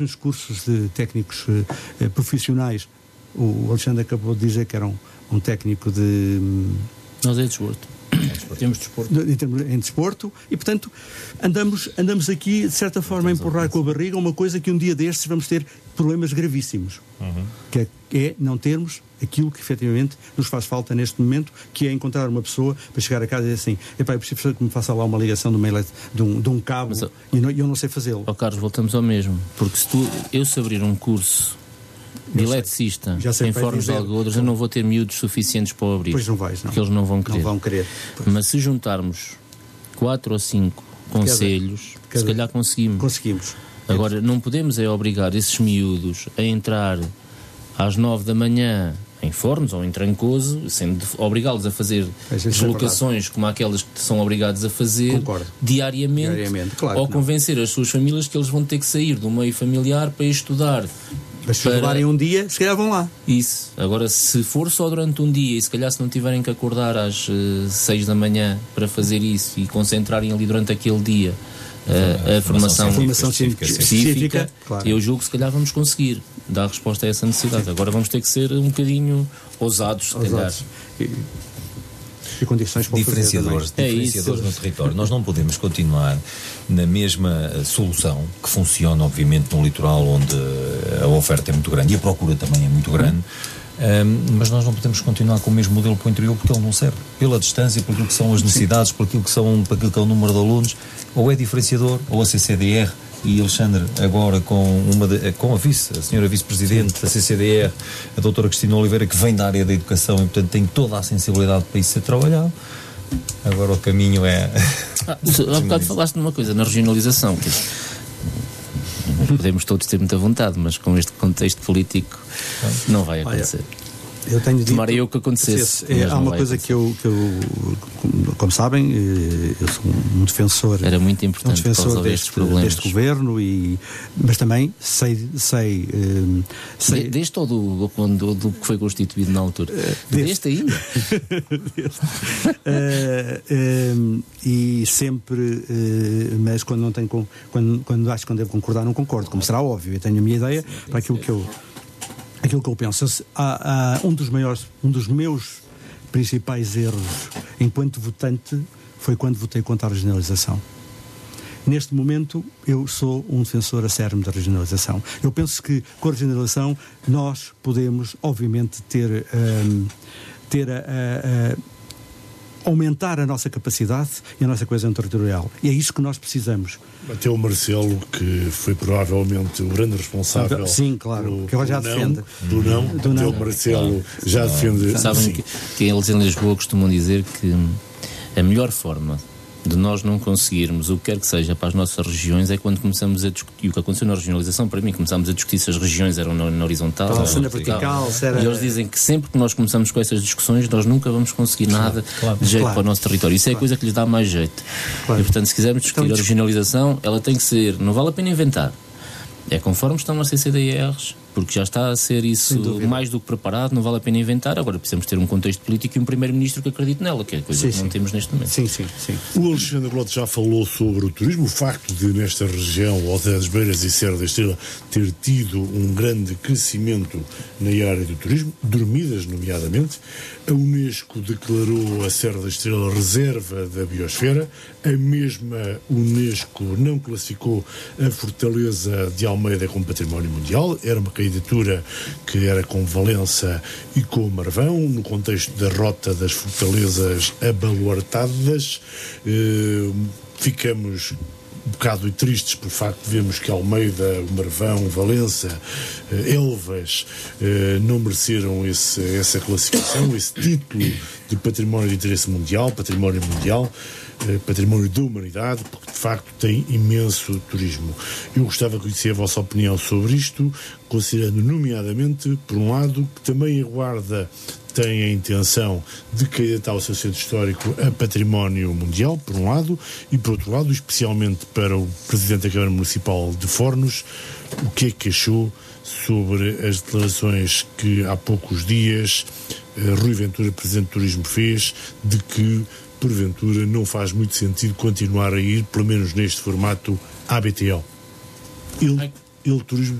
Os cursos de técnicos profissionais, o Alexandre acabou de dizer que era um técnico de... Nós é desporto. Temos desporto. Em desporto, e portanto andamos aqui de certa forma a empurrar com a barriga uma coisa que um dia destes vamos ter problemas gravíssimos, que é não termos aquilo que efetivamente nos faz falta neste momento, que é encontrar uma pessoa para chegar a casa e dizer assim, epá, eu preciso que me faça lá uma ligação de um cabo. Mas, e eu não sei fazê-lo. Carlos, voltamos ao mesmo, porque se abrir um curso de eletricista em Fornos de Algodres, eu não vou ter miúdos suficientes para o abrir. Pois não vais, não. Porque eles não vão querer. Não vão querer. Mas se juntarmos 4 ou 5 conselhos, se calhar conseguimos. Agora, não podemos obrigar esses miúdos a entrar às 9 da manhã em Fornos ou em Trancoso, sendo obrigá-los a fazer deslocações como aquelas que são obrigados a fazer diariamente, claro, ou convencer as suas famílias que eles vão ter que sair do meio familiar para ir estudar. Mas se estudarem um dia, se calhar vão lá. Isso. Agora, se for só durante um dia e se calhar se não tiverem que acordar às 6 da manhã para fazer isso e concentrarem ali durante aquele dia a formação específica, claro. Eu julgo que se calhar vamos conseguir dar resposta a essa necessidade. Agora vamos ter que ser um bocadinho ousados, se calhar. E condições para diferenciadores no território. Nós não podemos continuar na mesma solução que funciona, obviamente, no litoral, onde a oferta é muito grande e a procura também é muito grande, mas nós não podemos continuar com o mesmo modelo para o interior, porque ele não serve. Pela distância, por aquilo que são as necessidades, por aquilo que é o número de alunos, ou é diferenciador, ou a CCDR. E Alexandre, agora com a senhora vice-presidente da CCDR, a doutora Cristina Oliveira, que vem da área da educação e, portanto, tem toda a sensibilidade para isso ser trabalhado. Agora o caminho é... Há bocado falaste de uma coisa, na regionalização, que podemos todos ter muita vontade, mas com este contexto político não vai acontecer. Eu tenho dito, tomara eu que acontecesse. Há uma coisa que eu, como sabem, eu sou um defensor. Era muito importante deste governo, mas também sei deste ou do que foi constituído na altura? Deste ainda? E sempre, mas quando não tenho, quando acho que não devo concordar, não concordo, como será óbvio. Eu tenho a minha ideia para aquilo que eu penso. Um dos meus principais erros enquanto votante foi quando votei contra a regionalização. Neste momento eu sou um defensor acérrimo da regionalização. Eu penso que com a regionalização nós podemos, obviamente, aumentar a nossa capacidade e a nossa coesão territorial. E é isso que nós precisamos. Até o Marcelo, que foi provavelmente o grande responsável. Sim, claro, que agora já defende. Até o Marcelo já defende. Sabem que eles em Lisboa costumam dizer que a melhor forma de nós não conseguirmos o que quer que seja para as nossas regiões é quando começamos a discutir. E o que aconteceu na regionalização, para mim, começámos a discutir se as regiões eram na horizontal ou na vertical. E eles dizem que sempre que nós começamos com essas discussões, nós nunca vamos conseguir nada de jeito para o nosso território. Isso é a coisa que lhes dá mais jeito. E, portanto, se quisermos discutir a regionalização, ela tem que ser, não vale a pena inventar. É conforme estão as CCDRs, porque já está a ser isso mais do que preparado, não vale a pena inventar. Agora precisamos ter um contexto político e um primeiro-ministro que acredite nela, que é a coisa que não temos neste momento. Sim. O Alexandre Lopes já falou sobre o turismo, o facto de nesta região, Alta das Beiras e Serra da Estrela, ter tido um grande crescimento na área do turismo, dormidas nomeadamente. A Unesco declarou a Serra da Estrela reserva da biosfera. A mesma Unesco não classificou a Fortaleza de Almeida como património mundial. Era uma candidatura que era com Valença e com Marvão, no contexto da rota das fortalezas abaluartadas. Ficamos um bocado tristes por facto de vermos que Almeida, Marvão, Valença, Elvas não mereceram essa classificação, esse título de património de interesse mundial, património da humanidade, porque de facto tem imenso turismo. Eu gostava de conhecer a vossa opinião sobre isto, considerando nomeadamente, por um lado, que também a Guarda tem a intenção de candidatar o seu centro histórico a património mundial, por um lado, e por outro lado, especialmente para o Presidente da Câmara Municipal de Fornos, o que é que achou sobre as declarações que há poucos dias Rui Ventura, Presidente do Turismo, fez, de que porventura não faz muito sentido continuar a ir, pelo menos neste formato, ABTL. ele turismo